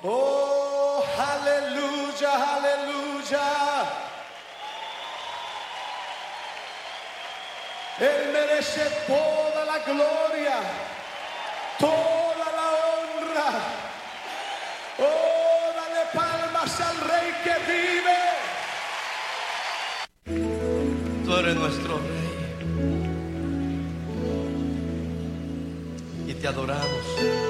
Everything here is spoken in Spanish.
Oh, aleluya, aleluya. Él merece toda la gloria, toda la honra. Oh, dale palmas al Rey que vive. Tú eres nuestro Rey y te adoramos.